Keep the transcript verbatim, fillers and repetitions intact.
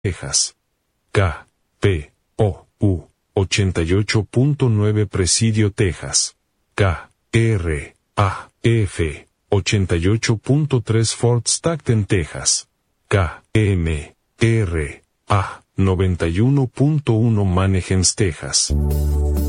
Texas. K, P, O, U, ochenta y ocho punto nueve Presidio, Texas. K, R, A, F, ochenta y ocho punto tres Fort Stockton, Texas. K, M, R, A, noventa y uno punto uno Mannheim, Texas.